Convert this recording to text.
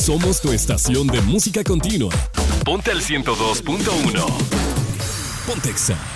Somos tu estación de música continua. Ponte al 102.1. Pontexa.